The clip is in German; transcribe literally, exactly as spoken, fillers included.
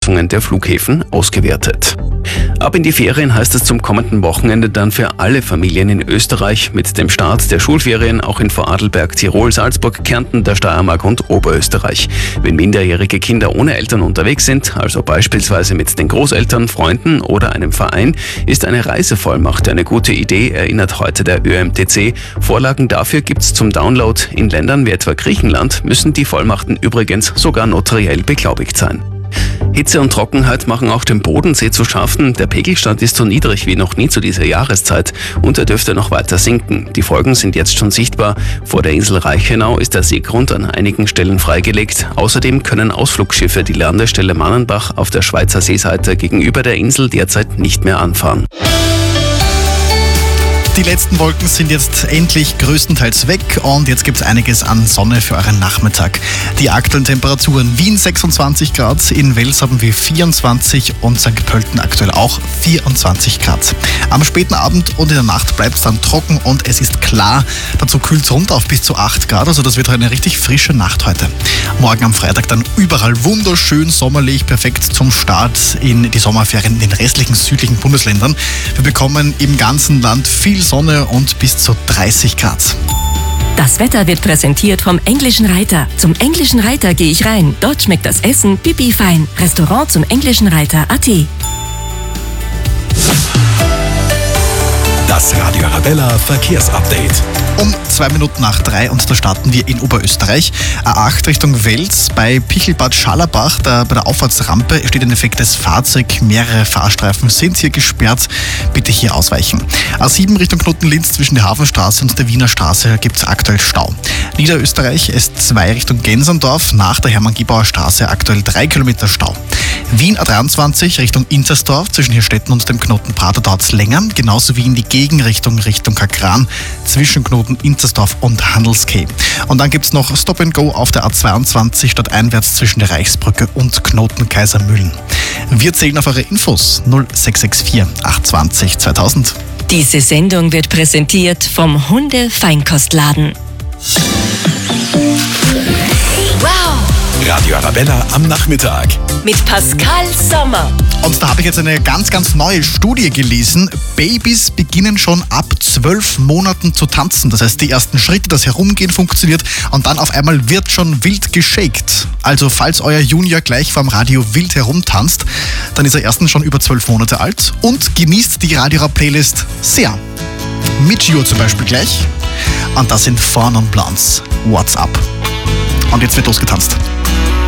Überwachungen der Flughäfen ausgewertet. Ab in die Ferien heißt es zum kommenden Wochenende dann für alle Familien in Österreich mit dem Start der Schulferien auch in Vorarlberg, Tirol, Salzburg, Kärnten, der Steiermark und Oberösterreich. Wenn minderjährige Kinder ohne Eltern unterwegs sind, also beispielsweise mit den Großeltern, Freunden oder einem Verein, ist eine Reisevollmacht eine gute Idee, erinnert heute der Ö M T C. Vorlagen dafür gibt's zum Download. In Ländern wie etwa Griechenland müssen die Vollmachten übrigens sogar notariell beglaubigt sein. Hitze und Trockenheit machen auch dem Bodensee zu schaffen. Der Pegelstand ist so niedrig wie noch nie zu dieser Jahreszeit und er dürfte noch weiter sinken. Die Folgen sind jetzt schon sichtbar. Vor der Insel Reichenau ist der Seegrund an einigen Stellen freigelegt. Außerdem können Ausflugschiffe die Landestelle Mannenbach auf der Schweizer Seeseite gegenüber der Insel derzeit nicht mehr anfahren. Die letzten Wolken sind jetzt endlich größtenteils weg und jetzt gibt es einiges an Sonne für euren Nachmittag. Die aktuellen Temperaturen: Wien sechsundzwanzig Grad, in Wels haben wir vierundzwanzig und Sankt Pölten aktuell auch vierundzwanzig Grad. Am späten Abend und in der Nacht bleibt es dann trocken und es ist klar. Dazu kühlt es runter auf bis zu acht Grad, also das wird eine richtig frische Nacht heute. Morgen am Freitag dann überall wunderschön sommerlich, perfekt zum Start in die Sommerferien in den restlichen südlichen Bundesländern. Wir bekommen im ganzen Land viel Sonne und bis zu dreißig Grad. Das Wetter wird präsentiert vom Englischen Reiter. Zum Englischen Reiter gehe ich rein. Dort schmeckt das Essen pipi fein. Restaurant zum Englischen Reiter punkt at. Das Radio Arabella Verkehrsupdate. Um zwei Minuten nach drei und da starten wir in Oberösterreich. A acht Richtung Wels bei Pichelbad Schallerbach, da bei der Auffahrtsrampe steht ein defektes Fahrzeug. Mehrere Fahrstreifen sind hier gesperrt. Bitte hier ausweichen. A sieben Richtung Knoten-Linz zwischen der Hafenstraße und der Wiener Straße gibt es aktuell Stau. Niederösterreich S zwei Richtung Gensendorf nach der Hermann-Giebauer Straße aktuell drei Kilometer Stau. Wien A dreiundzwanzig Richtung Intersdorf zwischen Hirstetten und dem Knoten Prater dauert es länger. Genauso wie in die Gegenrichtung Richtung Kakran zwischen Knoten Intersdorf und Handelskeh. Und dann gibt es noch Stop and Go auf der A zweiundzwanzig stadteinwärts zwischen der Reichsbrücke und Knoten Kaisermühlen. Wir zählen auf eure Infos null sechs sechs vier acht zwanzig zweitausend. Diese Sendung wird präsentiert vom Hunde-Feinkostladen. Wow! Radio Arabella am Nachmittag. Mit Pascal Sommer. Und da habe ich jetzt eine ganz, ganz neue Studie gelesen. Babys beginnen schon ab zwölf Monaten zu tanzen. Das heißt, die ersten Schritte, das Herumgehen funktioniert und dann auf einmal wird schon wild geshakt. Also falls euer Junior gleich vorm Radio wild herumtanzt, dann ist er erstens schon über zwölf Monate alt und genießt die Radio Playlist sehr. Mit Gio zum Beispiel gleich. Und das sind Four Non Blondes. What's up? Und jetzt wird losgetanzt.